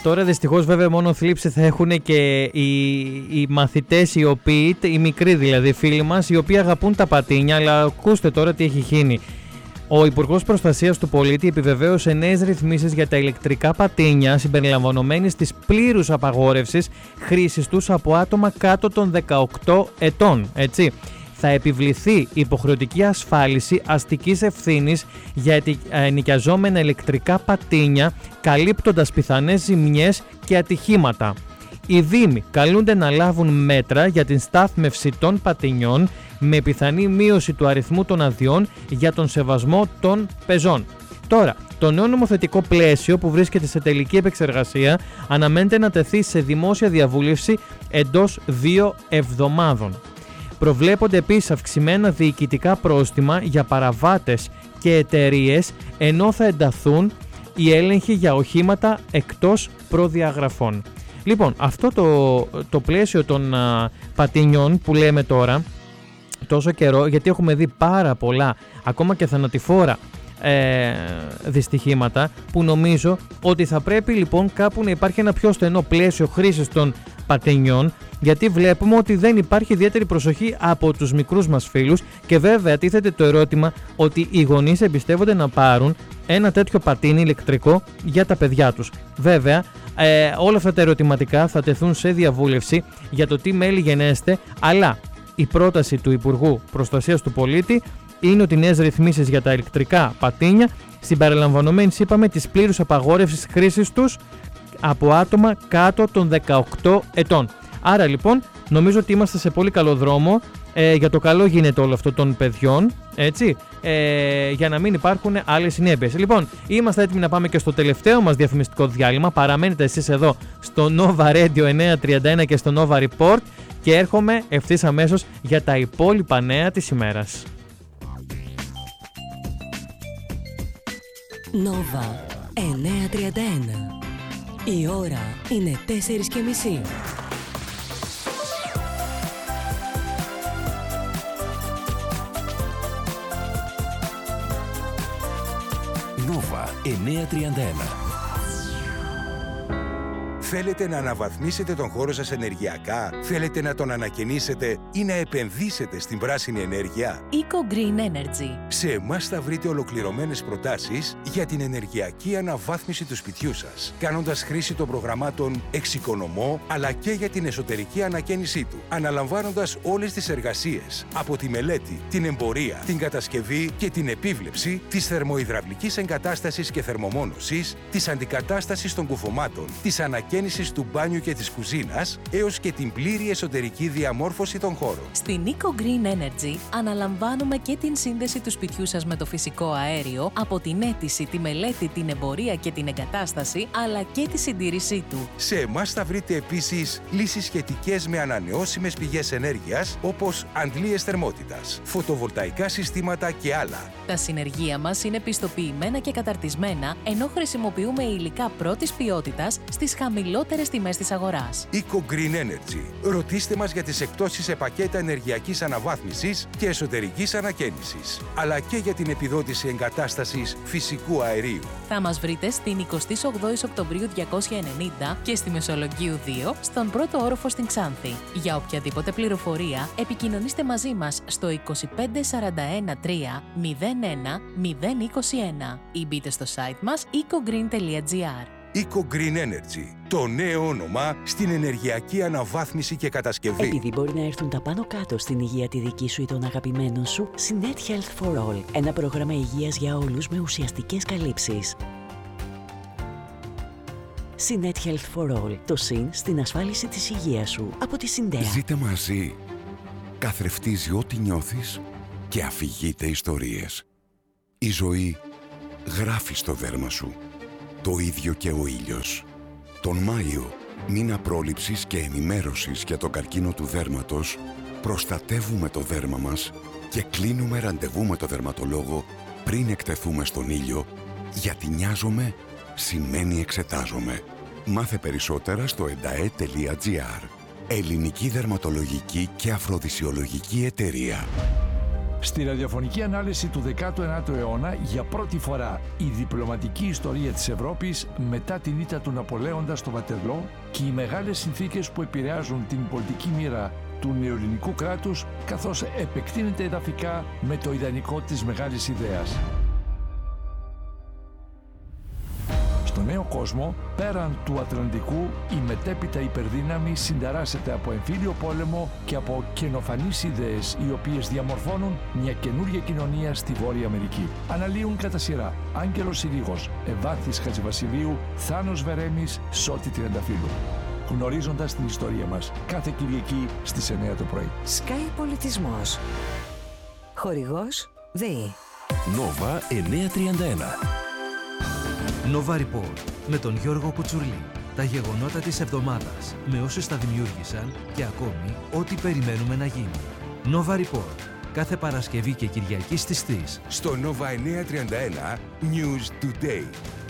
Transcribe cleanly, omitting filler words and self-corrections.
Τώρα δυστυχώς βέβαια μόνο θλίψη θα έχουν και οι μαθητές οι οποίοι, οι μικροί δηλαδή φίλοι μας, οι οποίοι αγαπούν τα πατίνια, αλλά ακούστε τώρα τι έχει γίνει. Ο Υπουργός Προστασίας του Πολίτη επιβεβαίωσε νέες ρυθμίσεις για τα ηλεκτρικά πατίνια συμπεριλαμβανομένης της πλήρους απαγόρευσης χρήσης τους από άτομα κάτω των 18 ετών. Έτσι. Θα επιβληθεί υποχρεωτική ασφάλιση αστικής ευθύνης για ενοικιαζόμενα ηλεκτρικά πατίνια, καλύπτοντας πιθανές ζημιές και ατυχήματα. Οι Δήμοι καλούνται να λάβουν μέτρα για την στάθμευση των πατινιών με πιθανή μείωση του αριθμού των αδειών για τον σεβασμό των πεζών. Τώρα, το νέο νομοθετικό πλαίσιο που βρίσκεται σε τελική επεξεργασία αναμένεται να τεθεί σε δημόσια διαβούλευση εντός 2 εβδομάδων. Προβλέπονται επίσης αυξημένα διοικητικά πρόστιμα για παραβάτες και εταιρείες, ενώ θα ενταθούν οι έλεγχοι για οχήματα εκτός προδιαγραφών. Λοιπόν, αυτό το πλαίσιο των πατινιών που λέμε τώρα τόσο καιρό, γιατί έχουμε δει πάρα πολλά, ακόμα και θανατηφόρα δυστυχήματα, που νομίζω ότι θα πρέπει λοιπόν κάπου να υπάρχει ένα πιο στενό πλαίσιο χρήσης των πατινιών, γιατί βλέπουμε ότι δεν υπάρχει ιδιαίτερη προσοχή από τους μικρούς μας φίλους και βέβαια τίθεται το ερώτημα ότι οι γονείς εμπιστεύονται να πάρουν ένα τέτοιο πατίνι ηλεκτρικό για τα παιδιά τους. Βέβαια, όλα αυτά τα ερωτηματικά θα τεθούν σε διαβούλευση για το τι μέλη γενέστε, αλλά η πρόταση του Υπουργού Προστασίας του Πολίτη είναι ότι νέες ρυθμίσεις για τα ηλεκτρικά πατίνια συμπεριλαμβανομένης, είπαμε, της πλήρους απαγόρευσης χρήσης τους από άτομα κάτω των 18 ετών. Άρα λοιπόν νομίζω ότι είμαστε σε πολύ καλό δρόμο, για το καλό γίνεται όλο αυτό των παιδιών, έτσι, για να μην υπάρχουν άλλες συνέπειες. Λοιπόν, είμαστε έτοιμοι να πάμε και στο τελευταίο μας διαφημιστικό διάλειμμα. Παραμένετε εσείς εδώ στο Nova Radio 931 και στο Nova Report και έρχομαι ευθύς αμέσως για τα υπόλοιπα νέα της ημέρας. Nova 931. Η ώρα είναι 4:30. Nova 931. Θέλετε να αναβαθμίσετε τον χώρο σας ενεργειακά? Θέλετε να τον ανακαινήσετε ή να επενδύσετε στην πράσινη ενέργεια? Eco Green Energy. Σε εμάς θα βρείτε ολοκληρωμένες προτάσεις για την ενεργειακή αναβάθμιση του σπιτιού σας, κάνοντας χρήση των προγραμμάτων Εξοικονομώ, αλλά και για την εσωτερική ανακαίνισή του, αναλαμβάνοντας όλες τις εργασίες, από τη μελέτη, την εμπορία, την κατασκευή και την επίβλεψη της θερμοϊδραυλικής εγκατάστασης και θερμομόνωσης, της αντικατάστασης των κουφωμάτων, της ανακαίνισης του μπάνιου και της κουζίνας, έως και την πλήρη εσωτερική διαμόρφωση των χώρων. Στην Eco Green Energy αναλαμβάνουμε και την σύνδεση του σπιτιού σας με το φυσικό αέριο, από την αίτηση, τη μελέτη, την εμπορία και την εγκατάσταση, αλλά και τη συντήρησή του. Σε εμάς θα βρείτε επίσης λύσεις σχετικές με ανανεώσιμες πηγές ενέργειας, όπως αντλίες θερμότητας, φωτοβολταϊκά συστήματα και άλλα. Τα συνεργεία μας είναι πιστοποιημένα και καταρτισμένα, ενώ χρησιμοποιούμε υλικά πρώτης ποιότητας στις χαμηλότερες τιμές της αγοράς. Eco Green Energy. Ρωτήστε μας για τις εκπτώσεις σε πακέτα ενεργειακής αναβάθμισης και εσωτερικής ανακαίνισης, αλλά και για την επιδότηση εγκατάστασης φυσικού αερίου. Θα μας βρείτε στην 28 Οκτωβρίου 290 και στη Μεσολογγίου 2, στον πρώτο όροφο στην Ξάνθη. Για οποιαδήποτε πληροφορία, επικοινωνήστε μαζί μας στο 2541 3 01 021 ή μπείτε στο site μας ecogreen.gr. Eco Green Energy. Το νέο όνομα στην ενεργειακή αναβάθμιση και κατασκευή. Επειδή μπορεί να έρθουν τα πάνω κάτω στην υγεία τη δική σου ή των αγαπημένων σου, Sinet Health for All. Ένα πρόγραμμα υγείας για όλους με ουσιαστικές καλύψεις. Sinet Health for All. Το συν στην ασφάλιση της υγείας σου. Από τη Συντέα. Ζείτε μαζί. Καθρεφτίζει ό,τι νιώθεις και αφηγείται ιστορίες. Η ζωή γράφει στο δέρμα σου. Το ίδιο και ο ήλιος. Τον Μάιο, μήνα πρόληψης και ενημέρωσης για τον καρκίνο του δέρματος, προστατεύουμε το δέρμα μας και κλείνουμε ραντεβού με το δερματολόγο πριν εκτεθούμε στον ήλιο, γιατί νοιάζομαι σημαίνει εξετάζομαι. Μάθε περισσότερα στο endae.gr. Ελληνική Δερματολογική και Αφροδισιολογική Εταιρεία. Στη ραδιοφωνική ανάλυση του 19ου αιώνα, για πρώτη φορά η διπλωματική ιστορία της Ευρώπης μετά την ήττα του Ναπολέοντα στο Βατερλό και οι μεγάλες συνθήκες που επηρεάζουν την πολιτική μοίρα του νεοελληνικού κράτους, καθώς επεκτείνεται εδαφικά με το ιδανικό της μεγάλης ιδέας. Στο νέο κόσμο, πέραν του Ατλαντικού, η μετέπειτα υπερδύναμη συνταράσσεται από εμφύλιο πόλεμο και από καινοφανείς ιδέες, οι οποίες διαμορφώνουν μια καινούργια κοινωνία στη Βόρεια Αμερική. Αναλύουν κατά σειρά Άγγελος Συρίγος, Ευάθης Χατζηβασιλείου, Θάνος Βερέμης, Σώτη Τριανταφύλου. Γνωρίζοντας την ιστορία μας, κάθε Κυριακή στις 9 το πρωί. Sky Πολιτισμός. Χορηγός ΔΕΗ. Nova 931. Nova Report με τον Γιώργο Κουτσουρλή. Τα γεγονότα της εβδομάδας με όσους τα δημιούργησαν και ακόμη ό,τι περιμένουμε να γίνει. Nova Report. Κάθε Παρασκευή και Κυριακή στις 3. Στο Nova 931 News Today.